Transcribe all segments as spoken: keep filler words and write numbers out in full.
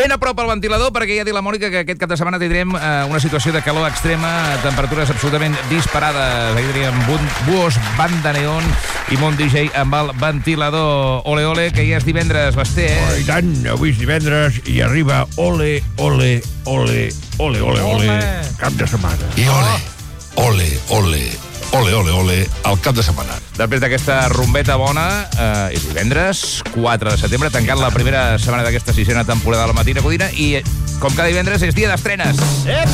Ben a prop al ventilador, perquè ja ha dit la Mònica que aquest cap de setmana tindrem eh, una situació de calor extrema, temperatures absolutament disparades. Ahir tindríem Buos, Banda Neon i Mont D J amb el ventilador. Ole, ole, que ja és divendres, Basté, eh? Oh, i tant, avui és divendres i arriba ole, ole, ole, ole, ole, ole, cap de setmana. I ole, ole, ole, ole, ole, ole, al cap de setmana. Després d'aquesta rumbeta bona, eh, és divendres, quatre de setembre, tancant la primera setmana d'aquesta sisena temporada de la Matina Codina, i com cada divendres és dia d'estrenes. Ep!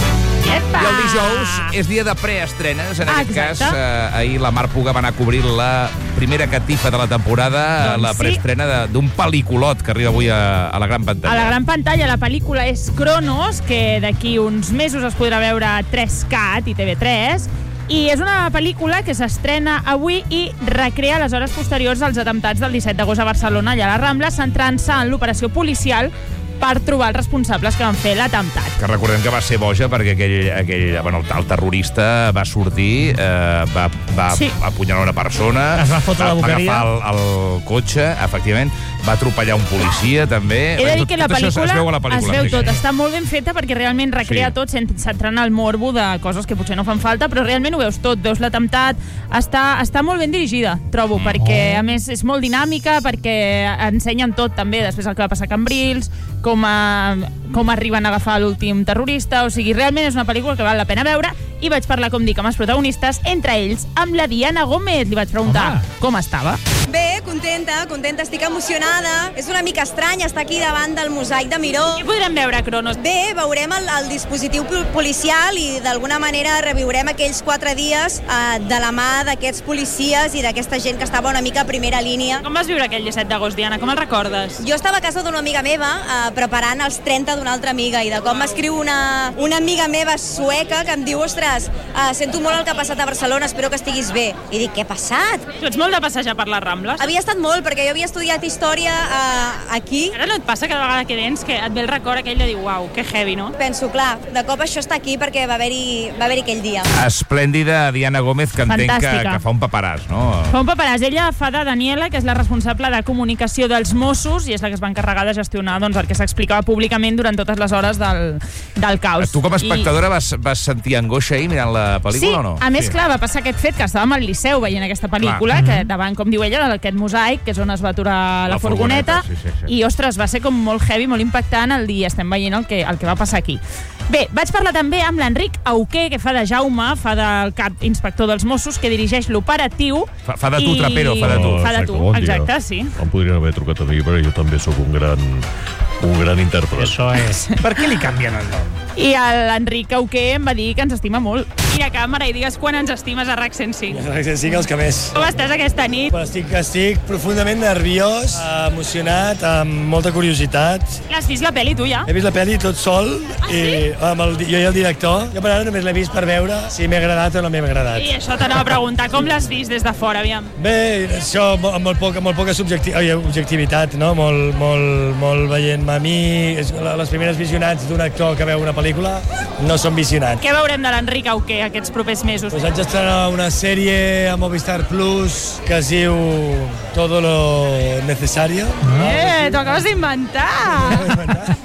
Epa! I el dijous és dia de preestrenes. En aquest Exacte. cas, eh, ahir la Mar Puga va anar a cobrir la primera catifa de la temporada, Doncs la preestrena de- d'un pel·liculot que arriba avui a, a la gran pantalla. A la gran pantalla la pel·lícula és Cronos, que d'aquí uns mesos es podrà veure a tres cat i T V tres, i és una pel·lícula que s'estrena avui i recrea les hores posteriors als atemptats del disset d'agost a Barcelona i a la Rambla, centrant-se en l'operació policial per trobar els responsables que van fer l'atemptat. Que recordem que va ser boja perquè aquell, aquell bueno, el terrorista va sortir, eh, va, va Sí. apunyalar una persona, Es va fotre la va boqueria. agafar el, el cotxe, efectivament, va atropellar un policia, també. He de dir Tot- que la tot això pel·lícula es veu a la pel·lícula. es veu sí. tot. Està molt ben feta perquè realment recrea Sí. tot sense entrar en el morbo de coses que potser no fan falta, però realment ho veus tot. Veus l'atemptat. Està, està molt ben dirigida, trobo, Mm. perquè a més és molt dinàmica, perquè ensenyen tot també, després el que va passar a Cambrils, com, a, com arriben a agafar l'últim terrorista. O sigui, realment és una pel·lícula que val la pena veure, i vaig parlar, com dic, amb els protagonistes, entre ells amb la Diana Gómez. Li vaig preguntar Home. com estava. Bé, contenta, contenta, estic emocionada. És una mica estrany estar aquí davant del mosaic de Miró. Què podrem veure a Cronos? Bé, veurem el, el dispositiu pol- policial i d'alguna manera reviurem aquells quatre dies eh, de la mà d'aquests policies i d'aquesta gent que estava una mica a primera línia. Com vas viure aquell disset d'agost, Diana? Com el recordes? Jo estava a casa d'una amiga meva eh, preparant els trenta d'una altra amiga i de cop m'escriu una, una amiga meva sueca que em diu ostres, eh, sento molt el que ha passat a Barcelona, espero que estiguis bé. I dic, què ha passat? Tu ets molt de passejar per les Rambles? Havia estat molt, perquè jo havia estudiat història eh, aquí. Ara no et passa cada vegada que vens que et ve el record aquell de dir, uau, que heavy, no? Penso, clar, de cop això està aquí perquè va haver-hi va haver aquell dia. Esplèndida Diana Gómez, que entenc que, Fantàstica. que fa un paperàs, no? Fa un paperàs. Ella fa de Daniela, que és la responsable de comunicació dels Mossos, i és la que es va encarregar de gestionar doncs, el que s'explicava públicament durant totes les hores del, del caos. Tu, com a I- espectadora, vas, vas sentir angoixa ahir mirant la pel·lícula Sí, o no? a més, clar, va passar aquest fet que estàvem al Liceu veient aquesta pel·lícula, Clar. que davant, com diu ella, d'aquest mosaic, que és on es va aturar la, La furgoneta, furgoneta, sí, sí, sí. i, ostres, va ser com molt heavy, molt impactant el dia. Estem veient el que, el que va passar aquí. Bé, vaig parlar també amb l'Enric Auqué, que fa de Jaume, fa del cap inspector dels Mossos, que dirigeix l'operatiu. Fa- fa de tu, i- trapero, fa de tu. Fa de tu, bon dia. exacte, sí. Em podrien haver trucat a mi, però jo també sóc un gran, un gran intèrpret. Això és. Per què li canvien el nom? I l'Enric Auqué em va dir que ens estima molt. Mira, càmera, i digues quan ens estimes a RAC cent cinc. Sí, els que més. Com estàs aquesta nit? Però estic, estic profundament nerviós, eh, emocionat, amb molta curiositat. Has vist la pel·li, tu, ja? He vist la pel·li tot sol, i amb el, jo i el director. Jo per ara només l'he vist per veure si m'ha agradat o no m'ha agradat. I això t'anava a preguntar, com l'has vist des de fora, aviam? Bé, això amb molt, poca, molt poca subjecti oi, objectivitat, no? Molt, molt, molt veient-me a mi. És- Les primeres visionats d'un actor que veu una pel·lícula no són visionats. Què veurem de l'Enric Auqué aquests propers mesos? Pues haig d'estrenar una sèrie a Movistar Plus que es diu Todo lo Necesario. Eh, t'ho acabes d'inventar!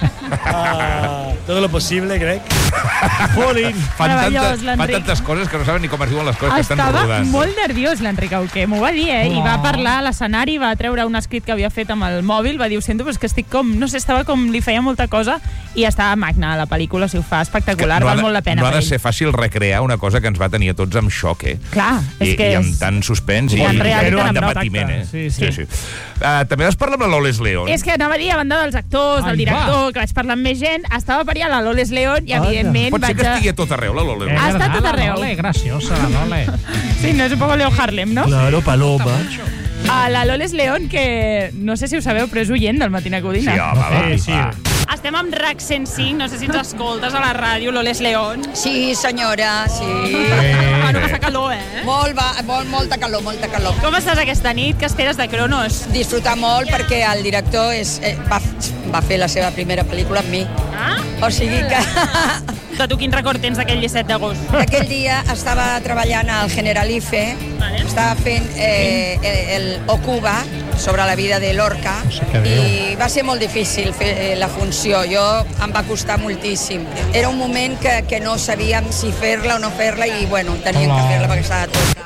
Ah, todo lo posible, crec. Jolín. Fan, Meravellós, tantes, fan l'Enric. tantes coses que no saben ni com es diuen les coses que estan Estava rodant. molt nerviós, l'Enric Auqué, m'ho va dir, eh? I va parlar a l'escenari, va treure un escrit que havia fet amb el mòbil, va dir, ho sento, però és que estic com, no sé, estava com, li feia molta cosa, i estava magna la pel·lícula, si ho fa espectacular, no ha val de- molt la pena No ha per de ell. ser fàcil recrear una cosa que ens va tenir a tots amb xoc, eh? Clar, és I, que i amb és... tant suspens i, I en i realitat tant de amb patiment, eh? Sí, sí. sí. Uh, també vas parlar amb la Loles León. És que anava a dir, a banda dels actors, del Ai, director, que vaig parlar amb més gent, estava per allà la Loles León i, Vaja. evidentment, Pot ser vaig que a... estigui a tot arreu, la Loles Eh, León. Ha estat tot la arreu. Lole, graciosa, la Lole. Sí, no és un poc Leo Harlem, no? Claro, Paloma. A la Loles León, que no sé si ho sabeu, però és oient del Matina Codina. Sí, home, va, Sí, sí. va. Estem amb RAC cent cinc, no sé si ens escoltes a la ràdio, Loles León. Sí, senyora, sí. Ah, no fa calor, eh? Molt, va, molt, molta calor, molta calor. Com estàs aquesta nit? Què esperes de Cronos? Disfrutar molt perquè el director és, eh, va, va fer la seva primera pel·lícula amb mi. Ah? O sigui que De tu quin record tens d'aquell disset d'agost? aquell dia estava treballant al Generalife, Vale. estava fent eh, el, el Okuba, sobre la vida de Lorca, No sé què i va ser molt difícil fer la funció. Jo em va costar moltíssim. Era un moment que, que no sabíem si fer-la o no fer-la i, bueno, teníem que fer-la perquè estava tot.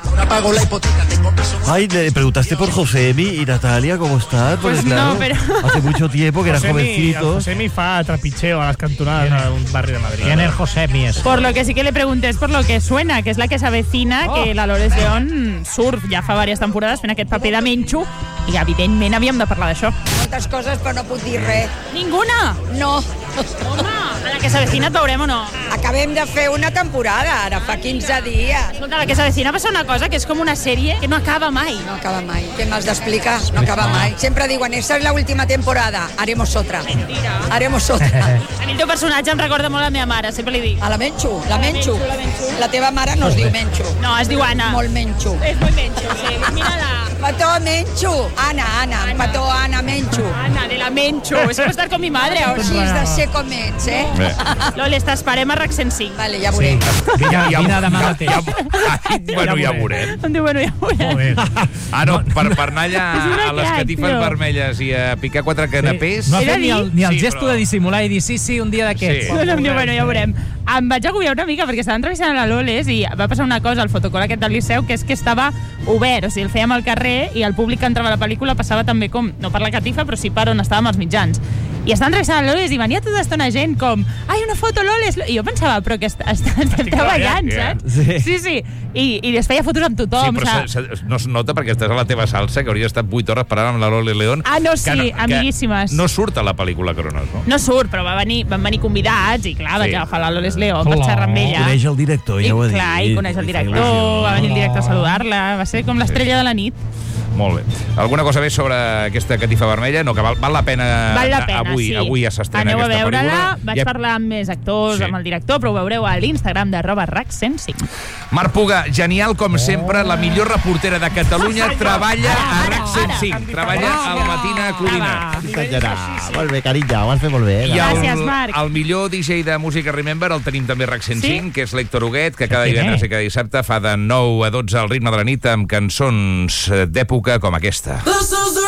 Ay, le preguntaste por Josemi y Natalia, ¿cómo están? Porque, Pues no, pero- hace mucho tiempo que eran jovencitos. Josemi fa trapicheo a las cantonadas en un barri de Madrid. ¿Quién es Josemi? Es? Por lo que sí que le pregunté es por lo que suena, que és la que s'avecina, Oh. que la Loles León surt ja fa diverses temporades fent aquest paper de Menxo, i evidentment havíem de parlar d'això. Moltes coses, però no puc dir res. Ninguna! No. Home, a la que s'avecina et veurem o no? Acabem de fer una temporada, ara fa quinze dies. Escolta, la que s'avecina passa una cosa que és com una sèrie que no acaba mai. No acaba mai. ¿Qué más de explicar? No acaba mai. Siempre digo, esta es la última temporada, haremos otra. Mentira. Haremos otra. A mi el teu personatge em recorda molt a la meva mare, sempre li dic. A la Menxo, la A la Menxo. Menxo, la Menxo. La teva mare no es diu Menxo. No, es diu Anna. Molt Menxo. És molt Menxo, sí. Mira-la. Petó Menxo. Ana, Ana. Ana. Petó Ana Menxo. Ana, de la Menxo. És com estar con mi madre ahora. Així és de ser com ets, eh? Bé. Loles, t'esperem a RAC cent cinc. Vale, ja veuré. Ja, ja, Vine demà ja, mateix. ja, bueno, ja ho veurem. Em diu, bueno, ja ho veurem. Ah, no, per, per anar allà És una a les crac, catifes tio. vermelles i a picar quatre canapés... No ha He de fet ni el, dir- ni el Sí, gesto però- de dissimular i dir sí, sí, un dia d'aquests. Sí. No, no, em diu, bueno, ja ho veurem. Em vaig agobiar una mica perquè estava entrevistant a la Loles i va passar una cosa al fotocol aquest del Liceu, que és que estava obert, o sigui, el fèiem al carrer i el públic que entrava a la pel·lícula passava també com, no per la catifa, però sí per on estàvem els mitjans. I estava entrevistant a Loles i venia tota estona gent com ai, una foto, Loles! I jo pensava, però que est est estem treballant, treballant, saps? yeah. Sí, sí. I, i es feia fotos amb Sí, tothom. però saps? se, se, no es nota perquè estàs a la teva salsa, que hauria estat vuit hores parlant amb la Loles León. Ah, no, sí, que amiguíssimes. No surt a la pel·lícula Cronos, no? No surt, però va venir, van venir convidats i clar, vaig Sí. agafar la Loles León per Oh, xerrar amb ella. Coneix el director, I ja ho ha dit. clar, i coneix el Li fa director, il·lusió. va venir el director a saludar-la, va ser com l'estrella de la nit. Molt bé. Alguna cosa més sobre aquesta catifa vermella? No, que val, val la pena... Val la pena, avui, sí. Avui ja s'estrena Aneu a aquesta veure-la, pel·lícula. vaig Ja- parlar amb més actors, Sí. amb el director, però ho veureu a l'Instagram d'arroba rac cent cinc. Marc Puga, genial com sempre, la millor reportera de Catalunya, treballa a RAC cent cinc, treballa al Matina Codina. Exagerar. Molt bé, carinyo, ho has fet molt bé. I eh? el, Gràcies, Marc. el millor D J de música Remember el tenim també a RAC cent cinc, Sí? que és l'Héctor Huguet, que cada Què divendres té? i cada dissabte fa de nou a dotze al ritme de la nit amb cançons d'època com aquesta.